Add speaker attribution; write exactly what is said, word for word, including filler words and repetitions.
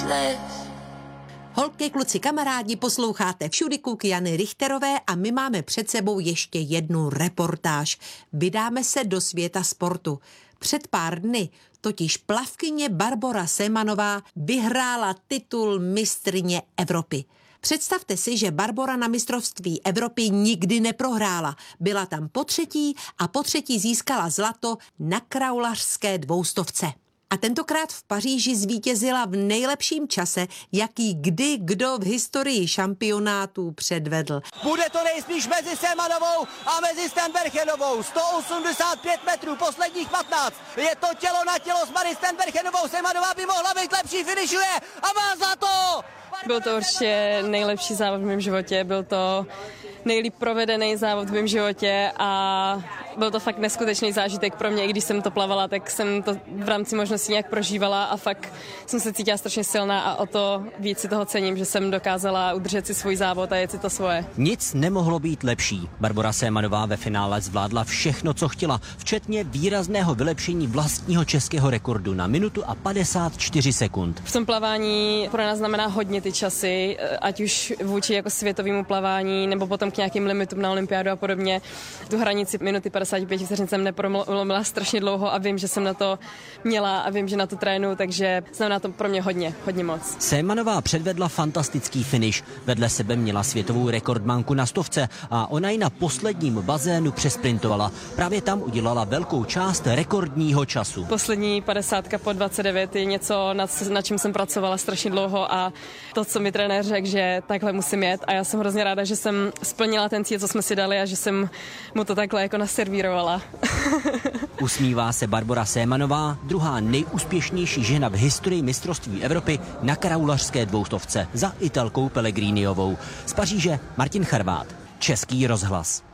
Speaker 1: Holky, kluci, kamarádi, posloucháte Všudy kouky Jany Richterové a my máme před sebou ještě jednu reportáž. Vydáme se do světa sportu. Před pár dny totiž plavkyně Barbora Semanová vyhrála titul mistryně Evropy. Představte si, že Barbora na mistrovství Evropy nikdy neprohrála. Byla tam po třetí a po třetí získala zlato na kraulařské dvoustovce. A tentokrát v Paříži zvítězila v nejlepším čase, jaký kdy kdo v historii šampionátů předvedl.
Speaker 2: Bude to nejspíš mezi Semanovou a mezi Stenberchenovou. sto osmdesát pět metrů, posledních patnáct. Je to tělo na tělo s Marí Stenberchenovou. Semanová by mohla být lepší, finišuje a má zlato!
Speaker 3: Byl to určitě nejlepší závod v mém životě, byl to nejlíp provedený závod v mém životě a byl to fakt neskutečný zážitek pro mě, i když jsem to plavala, tak jsem to v rámci možností nějak prožívala a fakt jsem se cítila strašně silná a o to víc si toho cením, že jsem dokázala udržet si svůj závod a jet si to svoje.
Speaker 4: Nic nemohlo být lepší. Barbora Semanová ve finále zvládla všechno, co chtěla, včetně výrazného vylepšení vlastního českého rekordu na minutu a padesát čtyři sekund.
Speaker 3: V tom plavání pro nás znamená hodně ty časy, ať už vůči jako světovému plavání nebo potom k nějakým limitům na olympiádu a podobně. Tu hranici minuty padesát pět vteřin jsem neprolomila strašně dlouho a vím, že jsem na to měla a vím, že na to trénu, takže znamená to pro mě hodně, hodně moc.
Speaker 4: Semanová předvedla fantastický finish. Vedle sebe měla světovou rekordmanku na stovce a ona ji na posledním bazénu přesprintovala. Právě tam udělala velkou část rekordního času.
Speaker 3: Poslední padesátka po dvacet devět je něco, na, na čem jsem pracovala strašně dlouho a to, co mi trenér řekl, že takhle musím jet a já jsem hrozně ráda, že jsem splnila ten cíl, co jsme si dali a že jsem mu to takhle jako naservírovala.
Speaker 4: Usmívá se Barbora Semanová, druhá nejúspěšnější žena v historii mistrovství Evropy na kraulařské dvoustovce za Italkou Pellegriniovou. Z Paříže Martin Charvát, Český rozhlas.